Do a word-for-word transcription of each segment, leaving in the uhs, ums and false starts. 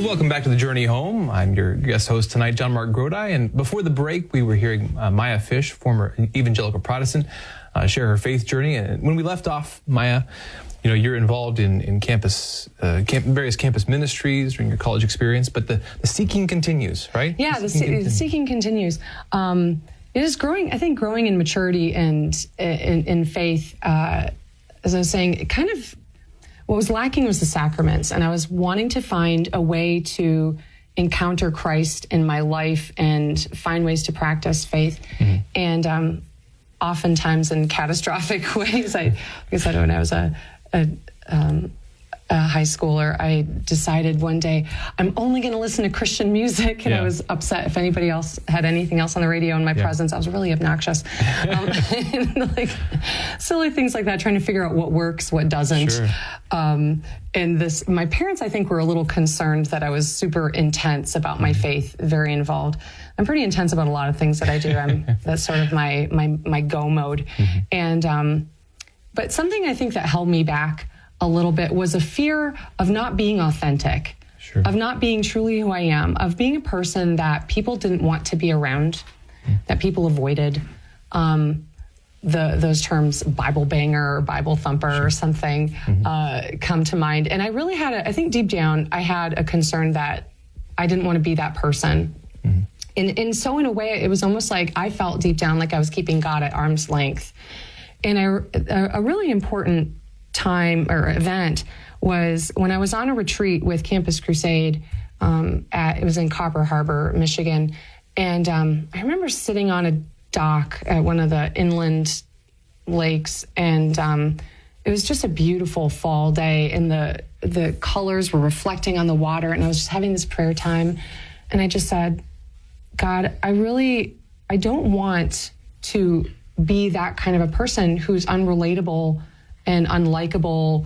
Welcome back to The Journey Home. I'm your guest host tonight, John Mark Grodi. And before the break, we were hearing uh, Maya Fish, former evangelical Protestant, uh, share her faith journey. And when we left off, Maya, you know, you're involved in, in campus, uh, camp, various campus ministries during your college experience, but the, the seeking continues, right? Yeah, the, seeking, the, the seeking continues. Um, it is growing, I think, growing in maturity and in, in faith. Uh, as I was saying, it kind of, what was lacking was the sacraments, and I was wanting to find a way to encounter Christ in my life and find ways to practice faith. Mm-hmm. And um, oftentimes in catastrophic ways. I, like I said, when I was a, a, um, a high schooler, I decided one day I'm only going to listen to Christian music, and yeah. I was upset if anybody else had anything else on the radio in my yeah. presence. I was really obnoxious. um, and like silly things like that, trying to figure out what works, what doesn't. Sure. Um, and this, my parents, I think, were a little concerned that I was super intense about my faith, very involved. I'm pretty intense about a lot of things that I do. I'm that's sort of my my my go mode. Mm-hmm. And um, but something I think that held me back a little bit was a fear of not being authentic, sure. of not being truly who I am, of being a person that people didn't want to be around, mm. that people avoided. Um, the those terms Bible banger or Bible thumper sure. or something mm-hmm. uh, come to mind. And I really had a, I think deep down, I had a concern that I didn't want to be that person. Mm-hmm. And, and so in a way, it was almost like I felt deep down like I was keeping God at arm's length. And I, a, a really important time or event was when I was on a retreat with Campus Crusade. Um, at, it was in Copper Harbor, Michigan. And um, I remember sitting on a dock at one of the inland lakes, and um, it was just a beautiful fall day, and the the colors were reflecting on the water, and I was just having this prayer time, and I just said, God, I really, I don't want to be that kind of a person who's unrelatable and unlikable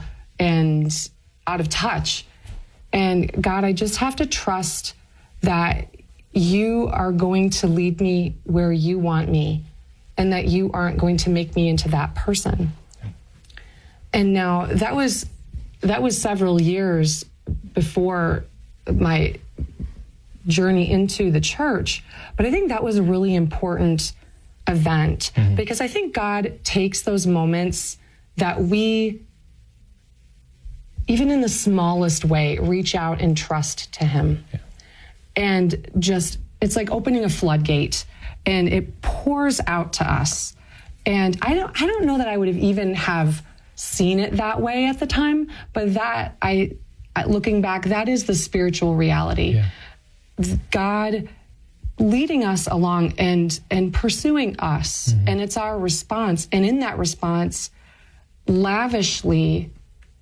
and out of touch. And God, I just have to trust that you are going to lead me where you want me, and that you aren't going to make me into that person. And now that was that was several years before my journey into the church. But I think that was a really important event, mm-hmm. because I think God takes those moments that we, even in the smallest way, reach out and trust to him. Yeah. And just, it's like opening a floodgate, and it pours out to us. And I don't, I don't know that I would have even have seen it that way at the time, but that I, looking back, that is the spiritual reality. Yeah. God leading us along and, and pursuing us. Mm-hmm. And it's our response. And in that response, lavishly